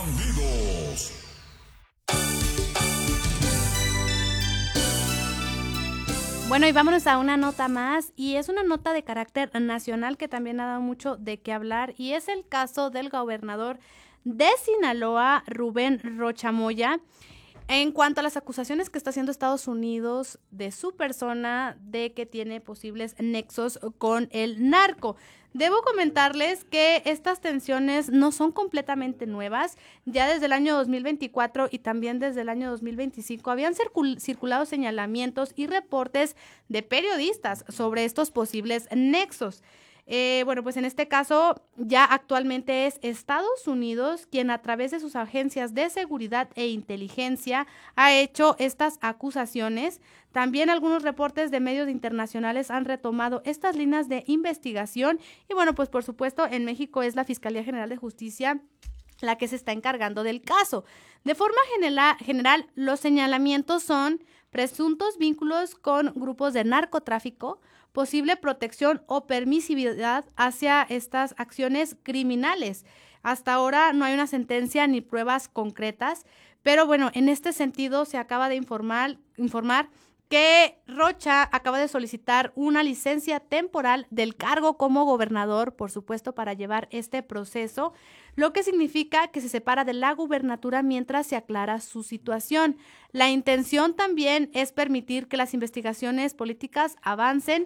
bandidos. Bueno, y vámonos a una nota más, y es una nota de carácter nacional que también ha dado mucho de qué hablar, y es el caso del gobernador de Sinaloa, Rubén Rocha Moya, en cuanto a las acusaciones que está haciendo Estados Unidos de su persona, de que tiene posibles nexos con el narco. Debo comentarles que estas tensiones no son completamente nuevas. Ya desde el año 2024 y también desde el año 2025 habían circulado señalamientos y reportes de periodistas sobre estos posibles nexos. Bueno, pues en este caso ya actualmente es Estados Unidos quien a través de sus agencias de seguridad e inteligencia ha hecho estas acusaciones. También algunos reportes de medios internacionales han retomado estas líneas de investigación y bueno, pues por supuesto en México es la Fiscalía General de Justicia la que se está encargando del caso. De forma general, los señalamientos son presuntos vínculos con grupos de narcotráfico, posible protección o permisividad hacia estas acciones criminales. Hasta ahora no hay una sentencia ni pruebas concretas, pero bueno, en este sentido se acaba de informar que Rocha acaba de solicitar una licencia temporal del cargo como gobernador, por supuesto, para llevar este proceso, lo que significa que se separa de la gubernatura mientras se aclara su situación. La intención también es permitir que las investigaciones políticas avancen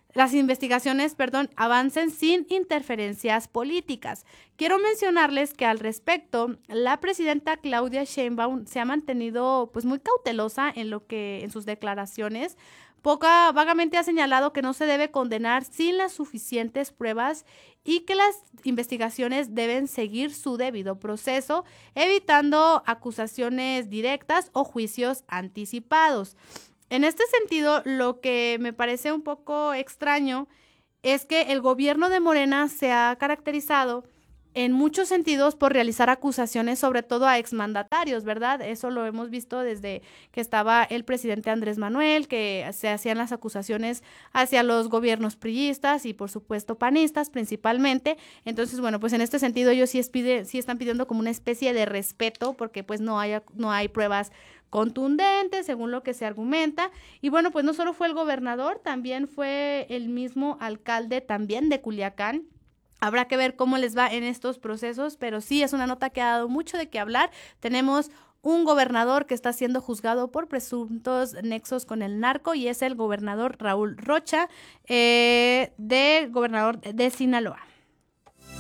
sin interferencias políticas. Quiero mencionarles que al respecto, la presidenta Claudia Sheinbaum se ha mantenido pues muy cautelosa en sus declaraciones. Vagamente ha señalado que no se debe condenar sin las suficientes pruebas y que las investigaciones deben seguir su debido proceso, evitando acusaciones directas o juicios anticipados. En este sentido, lo que me parece un poco extraño es que el gobierno de Morena se ha caracterizado en muchos sentidos por realizar acusaciones, sobre todo a exmandatarios, ¿verdad? Eso lo hemos visto desde que estaba el presidente Andrés Manuel, que se hacían las acusaciones hacia los gobiernos priistas y por supuesto panistas principalmente. Entonces, bueno, pues en este sentido ellos sí están pidiendo como una especie de respeto porque pues no hay pruebas contundentes según lo que se argumenta. Y bueno, pues no solo fue el gobernador, también fue el mismo alcalde también de Culiacán. Habrá que ver cómo les va en estos procesos, pero sí es una nota que ha dado mucho de qué hablar. Tenemos un gobernador que está siendo juzgado por presuntos nexos con el narco y es el gobernador Raúl Rocha, gobernador de Sinaloa.